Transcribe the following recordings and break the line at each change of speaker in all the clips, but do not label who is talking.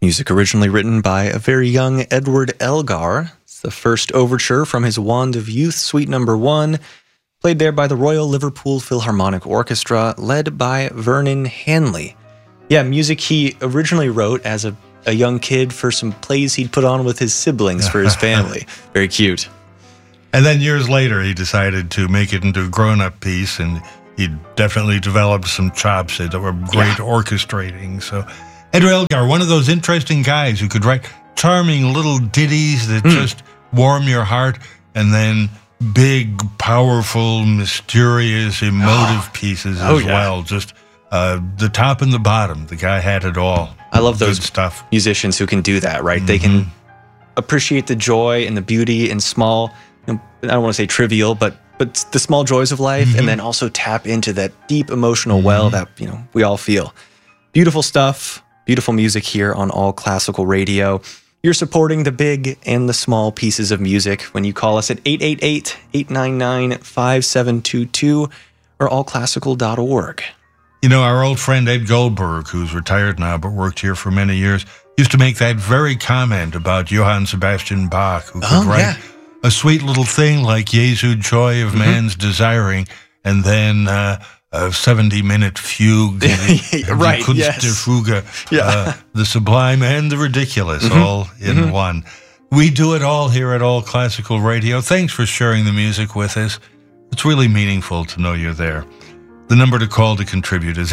Music originally written by a very young Edward Elgar. It's the first overture from his Wand of Youth, Suite No. 1, played there by the Royal Liverpool Philharmonic Orchestra, led by Vernon Hanley. Yeah, music he originally wrote as a young kid for some plays he'd put on with his siblings for his family. Very cute.
And then years later, he decided to make it into a grown-up piece, and he definitely developed some chops that were great orchestrating. So Edward Elgar, one of those interesting guys who could write charming little ditties that just warm your heart, and then big, powerful, mysterious, emotive pieces as well. Just the top and the bottom. The guy had it all.
I love those
good stuff.
Musicians who can do that, right? They can appreciate the joy and the beauty in small, I don't want to say trivial, but the small joys of life, and then also tap into that deep emotional well that we all feel. Beautiful stuff, beautiful music here on All Classical Radio. You're supporting the big and the small pieces of music when you call us at 888-899-5722 or allclassical.org.
You know, our old friend Ed Goldberg, who's retired now but worked here for many years, used to make that very comment about Johann Sebastian Bach, who could write a sweet little thing like Jesu joy of man's desiring, and then a 70-minute fugue,
right?
Kunstfuge, the sublime and the ridiculous, all in one. We do it all here at All Classical Radio. Thanks for sharing the music with us. It's really meaningful to know you're there. The number to call to contribute is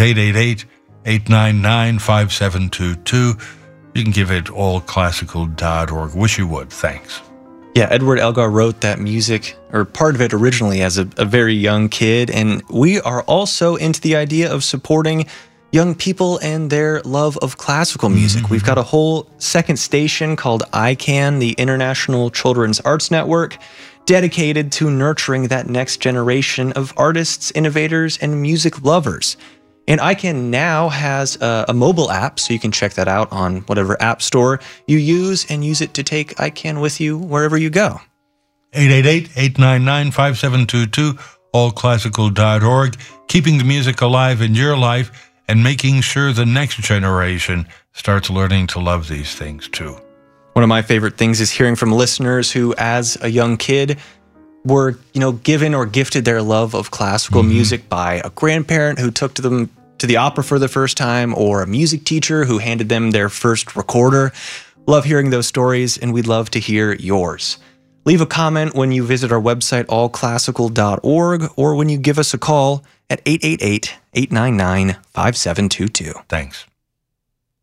888-899-5722. You can give it allclassical.org. Wish you would. Thanks.
Yeah, Edward Elgar wrote that music, or part of it originally, as a very young kid, and we are also into the idea of supporting young people and their love of classical music. We've got a whole second station called ICANN, the International Children's Arts Network, dedicated to nurturing that next generation of artists, innovators, and music lovers. And ICANN now has a mobile app, so you can check that out on whatever app store you use and use it to take ICANN with you wherever you go.
888-899-5722, allclassical.org, keeping the music alive in your life and making sure the next generation starts learning to love these things too.
One of my favorite things is hearing from listeners who, as a young kid, were, given or gifted their love of classical music by a grandparent who took them to the opera for the first time, or a music teacher who handed them their first recorder. Love hearing those stories, and we'd love to hear yours. Leave a comment when you visit our website, allclassical.org, or when you give us a call at 888-899-5722.
Thanks.